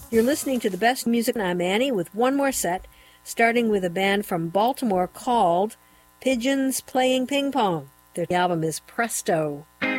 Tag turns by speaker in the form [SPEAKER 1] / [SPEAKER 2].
[SPEAKER 1] You're listening to the best music. I'm Annie with one more set, starting with a band from Baltimore called Pigeons Playing Ping Pong. Their album is Presto.